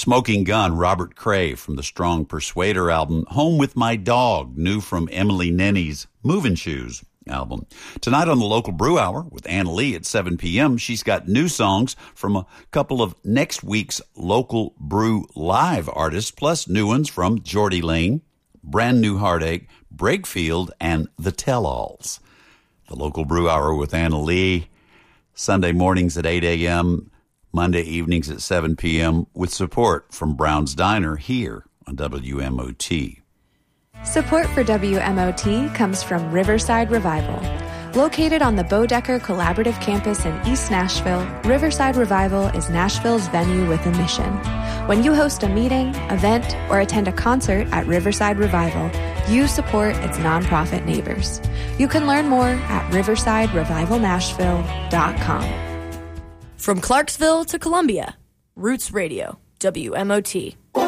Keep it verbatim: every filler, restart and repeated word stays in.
Smoking Gun, Robert Cray from the Strong Persuader album. Home with My Dog, new from Emily Nenny's Movin' Shoes album. Tonight on the Local Brew Hour with Anna Lee at seven p.m., she's got new songs from a couple of next week's Local Brew Live artists, plus new ones from Geordie Lane, Brand New Heartache, Brakefield, and The Tell-Alls. The Local Brew Hour with Anna Lee, Sunday mornings at eight a.m., Monday evenings at seven p.m. with support from Brown's Diner here on W M O T. Support for W M O T comes from Riverside Revival. Located on the Bodecker Collaborative Campus in East Nashville, Riverside Revival is Nashville's venue with a mission. When you host a meeting, event, or attend a concert at Riverside Revival, you support its nonprofit neighbors. You can learn more at riverside revival nashville dot com. From Clarksville to Columbia, Roots Radio, W M O T.